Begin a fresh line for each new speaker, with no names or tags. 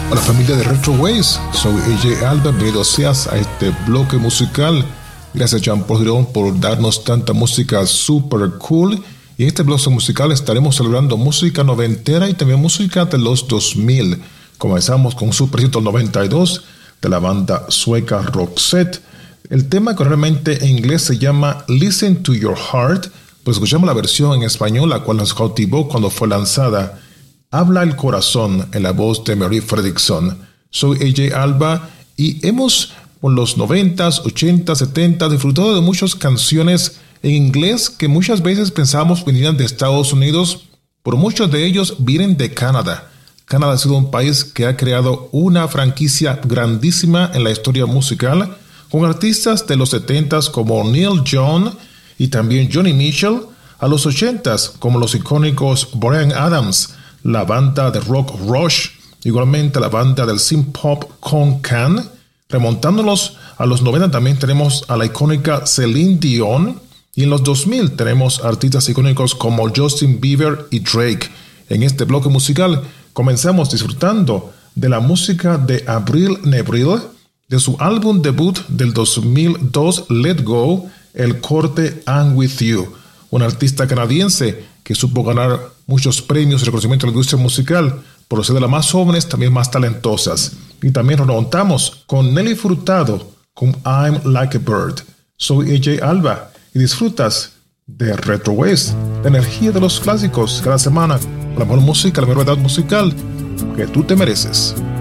Hola familia de Retro Waves, soy AJ Alba, bienvenido seas a este bloque musical. Gracias Jean Paul Girón por darnos tanta música super cool. Y en este bloque musical estaremos celebrando música noventera y también música de los 2000. Comenzamos con Super 192 de la banda sueca Roxette. El tema que realmente en inglés se llama Listen to Your Heart, pues escuchamos la versión en español, la cual nos cautivó cuando fue lanzada. Habla el corazón en la voz de Mary Fredriksson. Soy AJ Alba y hemos por los 90s, 80s, 70s disfrutado de muchas canciones en inglés que muchas veces pensábamos venían de Estados Unidos, pero muchos de ellos vienen de Canadá. Canadá ha sido un país que ha creado una franquicia grandísima en la historia musical, con artistas de los 70s como Neil Young y también Johnny Mitchell, a los 80s como los icónicos Bryan Adams, la banda de rock Rush, igualmente la banda del synth pop Con Can. Remontándonos a los 90 también tenemos a la icónica Celine Dion, y en los 2000 tenemos artistas icónicos como Justin Bieber y Drake. En este bloque musical comenzamos disfrutando de la música de Avril Lavigne, de su álbum debut del 2002 Let Go, el corte I'm With You, un artista canadiense que supo ganar muchos premios y reconocimiento en la industria musical, por ser de las más jóvenes, también más talentosas. Y también nos remontamos con Nelly Furtado, con I'm Like a Bird. Soy AJ Alba y disfrutas de Retro Waves, la energía de los clásicos cada semana, la mejor música, la mejor verdad musical que tú te mereces.